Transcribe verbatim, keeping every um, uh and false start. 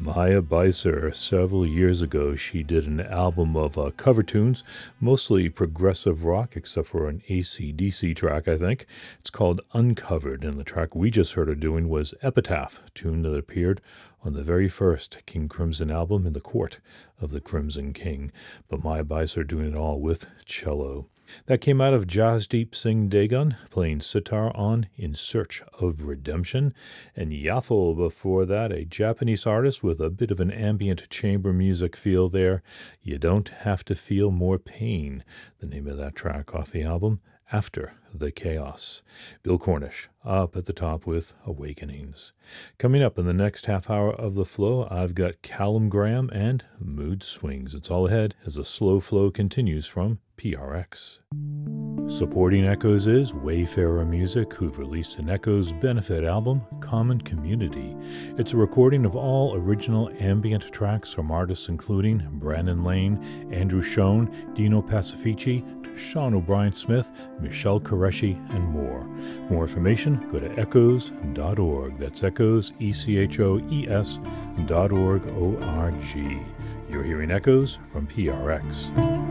Maya Beiser, several years ago, she did an album of uh, cover tunes, mostly progressive rock, except for an A C D C track, I think. It's called Uncovered, and the track we just heard her doing was Epitaph, a tune that appeared on the very first King Crimson album, In the Court of the Crimson King. But Maya Beiser doing it all with cello. That came out of Jasdeep Singh Dagon, playing sitar on In Search of Redemption, and Yaffle before that, a Japanese artist with a bit of an ambient chamber music feel there. You Don't Have to Feel More Pain, the name of that track off the album, After the Chaos. Bill Cornish up at the top with Awakenings. Coming up in the next half hour of the flow, I've got Callum Graham and Mood Swings. It's all ahead as the slow flow continues from P R X. Supporting Echoes is Wayfarer Music, who've released an Echoes benefit album, Common Community. It's a recording of all original ambient tracks from artists including Brandon Lane, Andrew Schoen, Dino Pacifici, Sean O'Brien Smith, Michelle Qureshi, and more. For more information, go to echoes dot org. That's Echoes, E C H O E S dot org, O R G. You're hearing Echoes from P R X.